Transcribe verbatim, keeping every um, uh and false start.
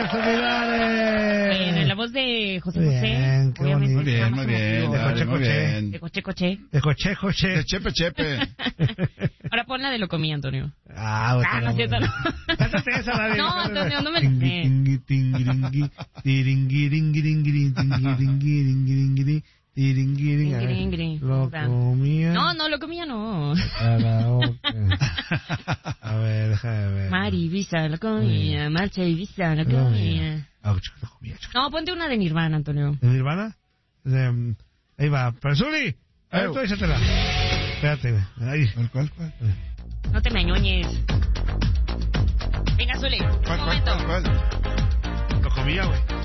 felicidades. Bueno, en la voz de José Bien, José, qué obviamente. bonito. Muy bien, está muy más bien, emotivo. dale, muy coche, bien. De coche, coche. De coche, coche. De chepe, chepe. Ahora pon la de lo comí, Antonio. Ah, bueno, Ah, no es cierto, no. Cántate esa, David. No, Antonio, no me la Tingui, sé. tingui, tingiringui, tiringiringiringirin, tingiringiringiringirin, tiringirin. A ver, Tingiringiri. Lo comía. No, no, lo comía no. A la boca. A ver, déjame ver. Mar Ibiza, lo comía. Marcha Ibiza, lo comía. Ah, chico, lo comía, chico. No, ponte una de Nirvana, Antonio. ¿De Nirvana? De, ahí va. Presuli. A ver, Au. tú échatela. Espérate, güey. Ahí. ¿Cuál, cuál, cuál? No te me añoñes. Venga, Zuli, un ¿Cuál, cuál, momento. cuál, cuál? Lo comía, güey.